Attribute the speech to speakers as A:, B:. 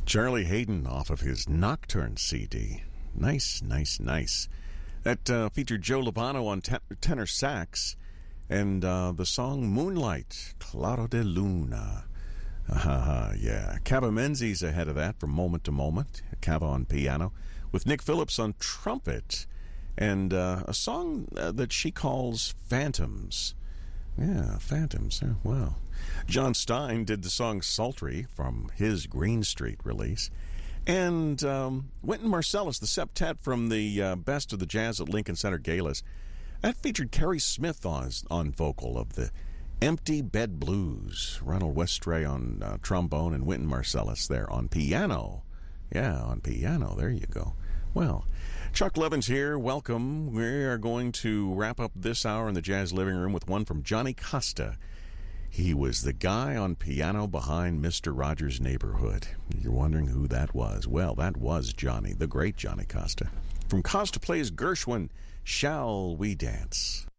A: Charlie Hayden off of his Nocturne CD. Nice, nice, nice. That featured Joe Labano on tenor sax and the song Moonlight, Claro de Luna. Yeah. Cava Menzies ahead of that from Moment to Moment. Cava on piano with Nick Phillips on trumpet and a song that she calls Phantoms. Yeah, Phantoms. Wow. John Stein did the song Sultry from his Green Street release. And Wynton Marsalis, the septet from the Best of the Jazz at Lincoln Center Galas. That featured Kerry Smith on vocal of the Empty Bed Blues. Ronald Westray on trombone and Wynton Marsalis there on piano. Yeah, on piano. There you go. Well, Chuck Levins here. Welcome. We are going to wrap up this hour in the Jazz Living Room with one from Johnny Costa. He was the guy on piano behind Mr. Rogers' Neighborhood. You're wondering who that was. Well, that was Johnny, the great Johnny Costa. From Costa Plays Gershwin, Shall We Dance?